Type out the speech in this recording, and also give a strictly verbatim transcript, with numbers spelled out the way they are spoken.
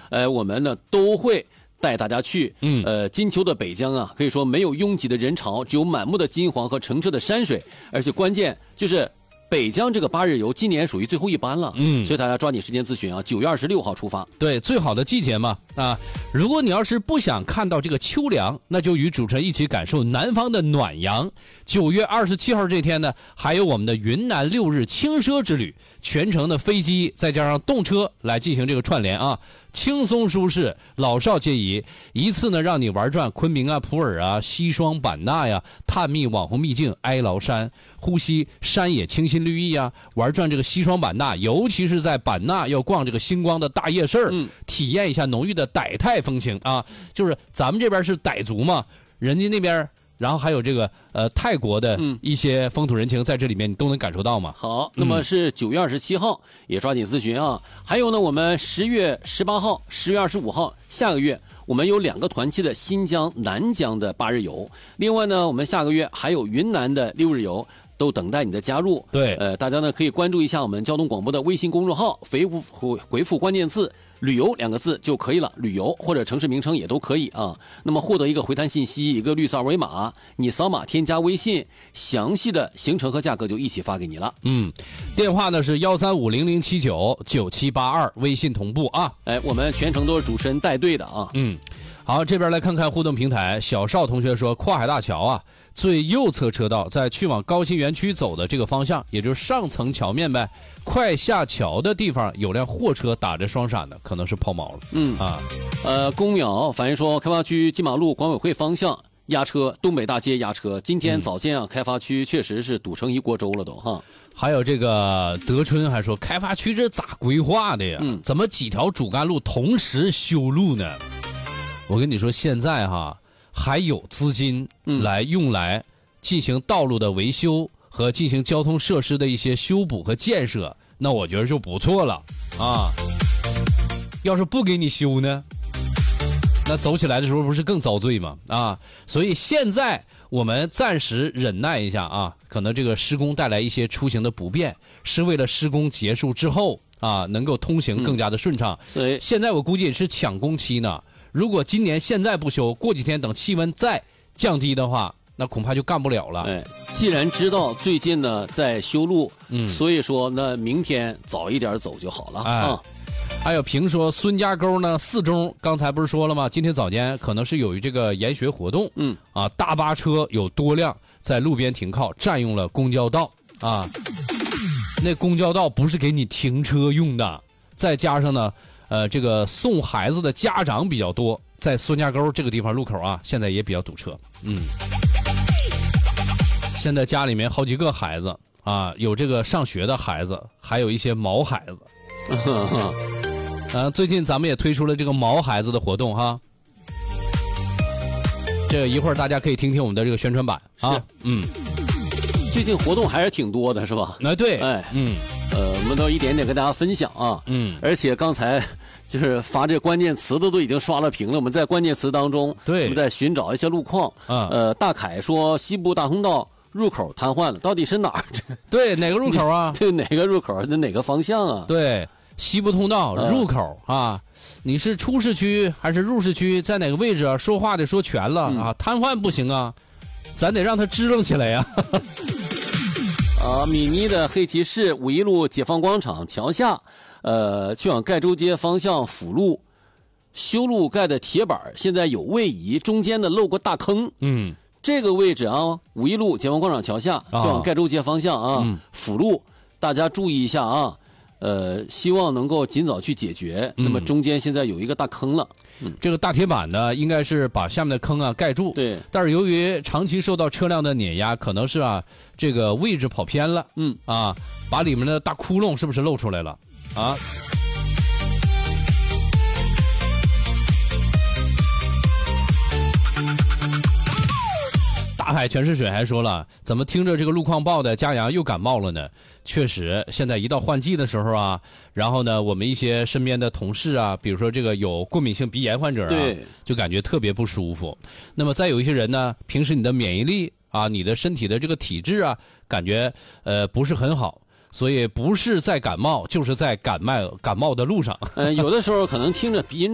呃，我们呢都会带大家去。 嗯， 呃，金秋的北疆啊，可以说没有拥挤的人潮，只有满目的金黄和澄澈的山水，而且关键就是北疆这个八日游今年属于最后一班了。 嗯， 所以大家抓紧时间咨询啊，九月二十六号出发。 对，最好的季节嘛啊！如果你要是不想看到这个秋凉，那就与主持人一起感受南方的暖阳。九月二十七号这天呢，还有我们的云南六日轻奢之旅，全程的飞机再加上动车来进行这个串联啊，轻松舒适，老少皆宜，一次呢让你玩转昆明啊、普洱啊、西双版纳呀，探秘网红秘境哀牢山，呼吸山野清新绿意啊，玩转这个西双版纳，尤其是在版纳要逛这个星光的大夜市儿， 嗯， 体验一下浓郁的傣泰风情啊，就是咱们这边是傣族嘛，人家那边。然后还有这个呃泰国的一些风土人情，在这里面你都能感受到嘛。 好，那么是九月二十七号，也抓紧咨询啊。还有呢，我们十月十八号、十月二十五号，下个月我们有两个团期的新疆、南疆的八日游。另外呢，我们下个月还有云南的六日游。都等待你的加入。 对， 呃，大家呢可以关注一下我们交通广播的微信公众号，回复回复关键字“旅游”两个字就可以了，旅游或者城市名称也都可以啊。那么获得一个回弹信息，一个绿色二维码，你扫码添加微信，详细的行程和价格就一起发给你了。 嗯，电话呢是幺三五零零七九九七八二，微信同步啊。 哎，我们全程都是主持人带队的啊。 嗯。好，这边来看看互动平台。小邵同学说，跨海大桥啊，最右侧车道在去往高新园区走的这个方向，也就是上层桥面呗。快下桥的地方有辆货车打着双闪的，可能是抛锚了。 嗯啊， 呃，公淼反映说，开发区金马路管委会方向压车，东北大街压车。今天早间啊，嗯、开发区确实是堵成一锅粥了都哈。 还有这个德春还说，开发区这咋规划的呀？ 嗯， 怎么几条主干路同时修路呢？我跟你说，现在哈还有资金来用来进行道路的维修和进行交通设施的一些修补和建设，那我觉得就不错了啊。要是不给你修呢，那走起来的时候不是更遭罪吗？啊，所以现在我们暂时忍耐一下啊，可能这个施工带来一些出行的不便，是为了施工结束之后啊能够通行更加的顺畅。 所以现在我估计是抢工期呢。如果今年现在不修，过几天等气温再降低的话，那恐怕就干不了了。 哎，既然知道最近呢在修路， 嗯， 所以说那明天早一点走就好了、哎、啊。 还有评说孙家沟呢四中，刚才不是说了吗？今天早间可能是有这个研学活动， 嗯啊，大巴车有多辆在路边停靠，占用了公交道啊。那公交道不是给你停车用的，再加上呢。呃，这个送孩子的家长比较多，在孙家沟这个地方路口啊，现在也比较堵车。嗯，现在家里面好几个孩子啊，有这个上学的孩子，还有一些毛孩子。呃，最近咱们也推出了这个毛孩子的活动哈。这个一会儿大家可以听听我们的这个宣传版啊。 是， 嗯， 最近活动还是挺多的，是吧？ 哎，对， 哎， 嗯。 呃，我们都一点点跟大家分享啊， 嗯， 而且刚才就是发这关键词的都已经刷了屏了，我们在关键词当中， 对， 我们在寻找一些路况。 啊， 呃，大凯说西部大通道入口瘫痪了，到底是哪儿？ 对，哪个入口啊？ 对，哪个入口？那哪个方向啊？ 对，西部通道入口、嗯、啊，你是出市区还是入市区？在哪个位置啊？说话得说全了、嗯、啊，瘫痪不行啊，咱得让它支棱起来呀、啊。 啊，米妮的黑骑士五一路解放广场桥下，呃，去往盖州街方向辅路修路盖的铁板现在有位移，中间的漏个大坑。 嗯， 这个位置啊，五一路解放广场桥下，去往盖州街方向啊， 嗯、 辅路，大家注意一下啊。呃，希望能够尽早去解决。那么中间现在有一个大坑了， 嗯，这个大铁板呢，应该是把下面的坑啊盖住。 对， 但是由于长期受到车辆的碾压，可能是啊这个位置跑偏了， 嗯啊，把里面的大窟窿是不是露出来了啊？大海全是水还说了，怎么听着这个路况报的佳阳又感冒了呢？确实，现在一到换季的时候啊，然后呢，我们一些身边的同事啊，比如说这个有过敏性鼻炎患者啊， 对， 就感觉特别不舒服。那么再有一些人呢，平时你的免疫力啊，你的身体的这个体质啊，感觉呃不是很好。所以不是在感冒，就是在感冒感冒的路上。 呃，有的时候可能听着鼻音